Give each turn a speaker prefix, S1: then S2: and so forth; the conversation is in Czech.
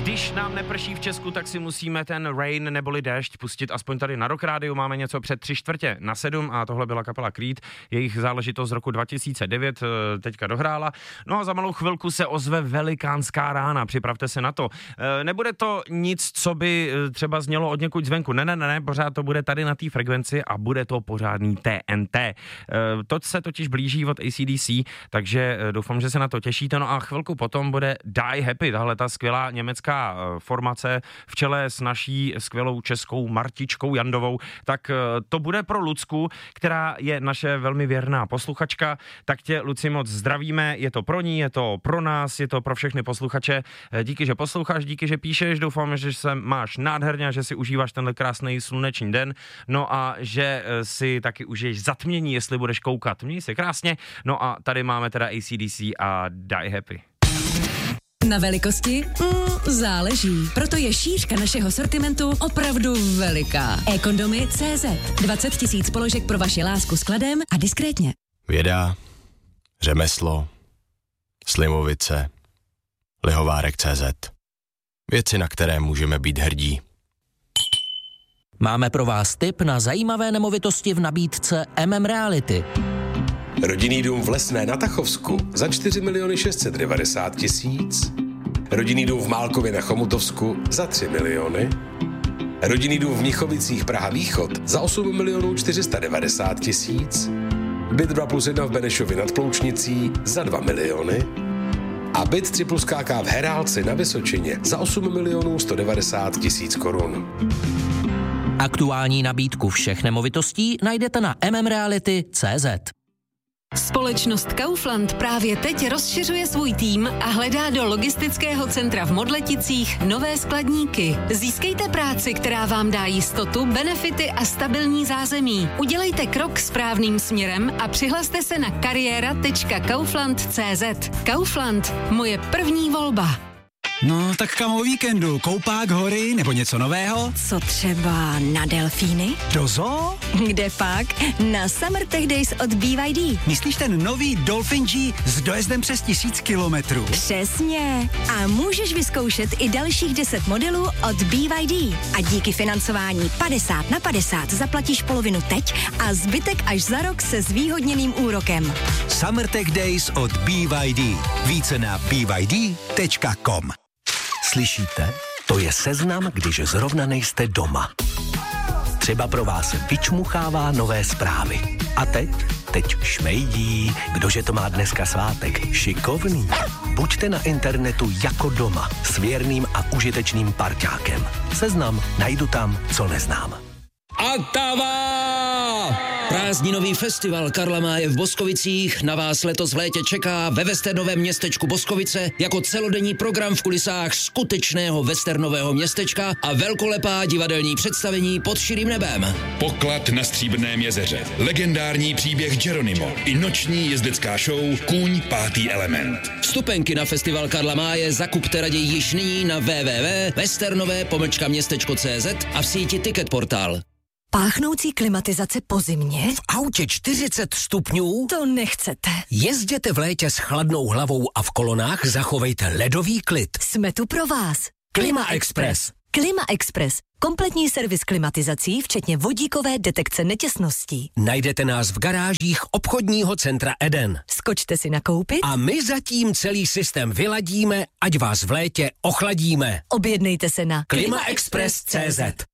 S1: Když nám neprší v Česku, tak si musíme ten Rain neboli déšť pustit aspoň tady na Rock Rádiu. Máme něco před 6:45 a tohle byla kapela Creed. Jejich záležitost z roku 2009 teďka dohrála. No a za malou chvilku se ozve velikánská rána, připravte se na to. Nebude to nic, co by třeba znělo od někud zvenku. Ne, pořád to bude tady na té frekvenci a bude to pořádný TNT. To se totiž blíží od AC/DC, takže doufám, že se na to těšíte. No a chvilku potom bude Die Happy, tahle ta skvělá německá formace v čele s naší skvělou českou Martičkou Jandovou, tak to bude pro Lucku, která je naše velmi věrná posluchačka. Tak tě, Luci, moc zdravíme, je to pro ní, je to pro nás, je to pro všechny posluchače. Díky, že posloucháš, díky, že píšeš, doufám, že se máš nádherně, že si užíváš tenhle krásný sluneční den, no a že si taky užiješ zatmění, jestli budeš koukat. Měj se krásně, no a tady máme teda AC/DC a Die Happy.
S2: Na velikosti? Záleží. Proto je šířka našeho sortimentu opravdu veliká. eCondomy.cz 20 000 položek pro vaši lásku s kladem a diskrétně.
S3: Věda, řemeslo, Slimovice, Lihovárek.cz. Věci, na které můžeme být hrdí.
S4: Máme pro vás tip na zajímavé nemovitosti v nabídce Reality.
S5: Rodinný dům v Lesné na Tachovsku za 4 690 000. Rodinný dům v Málkově na Chomutovsku za 3 miliony. Rodinný dům v Mnichovicích Praha Východ za 8 490 000. Byt 2+1 v Benešově nad Ploučnicí za 2 miliony. A byt 3+ KK v Herálci na Vysočině za 8 190 000 korun.
S4: Aktuální nabídku všech nemovitostí najdete na Reality.cz.
S2: Společnost Kaufland právě teď rozšiřuje svůj tým a hledá do logistického centra v Modleticích nové skladníky. Získejte práci, která vám dá jistotu, benefity a stabilní zázemí. Udělejte krok správným směrem a přihlaste se na kariéra.kaufland.cz. Kaufland, moje první volba.
S6: No, tak kam o víkendu? Koupák, hory nebo něco nového?
S2: Co třeba na delfíny?
S6: Do zoo?
S2: Kde pak? Na Summer Tech Days od BYD.
S6: Myslíš ten nový Dolphin G s dojezdem přes 1000 kilometrů?
S2: Přesně. A můžeš vyzkoušet i dalších 10 modelů od BYD. A díky financování 50/50 zaplatíš polovinu teď a zbytek až za rok se zvýhodněným úrokem.
S6: Summer Tech Days od BYD. Více na byd.com.
S7: Slyšíte? To je seznam, když zrovna nejste doma. Třeba pro vás vyčmuchává nové zprávy. A teď šmejdí, kdože to má dneska svátek. Šikovný. Buďte na internetu jako doma s věrným a užitečným parťákem. Seznam najdu tam, co neznám.
S4: Atava! Prázdninový festival Karla Máje v Boskovicích na vás letos v létě čeká ve westernovém městečku Boskovice jako celodenní program v kulisách skutečného westernového městečka a velkolepá divadelní představení pod širým nebem.
S8: Poklad na Stříbrném jezeře, legendární příběh Geronimo i noční jezdecká show Kůň 5. element.
S4: Vstupenky na festival Karla Máje zakupte raději již nyní na www.westernové-městečko.cz a v síti Ticketportal.
S2: Páchnoucí klimatizace po zimě?
S7: V autě 40 stupňů?
S2: To nechcete.
S7: Jezděte v létě s chladnou hlavou a v kolonách zachovejte ledový klid.
S2: Jsme tu pro vás.
S7: Klima Express.
S2: Klima Express. Kompletní servis klimatizací, včetně vodíkové detekce netěsností.
S7: Najdete nás v garážích obchodního centra Eden.
S2: Skočte si nakoupit
S7: a my zatím celý systém vyladíme, ať vás v létě ochladíme.
S2: Objednejte se na
S7: klimaexpress.cz.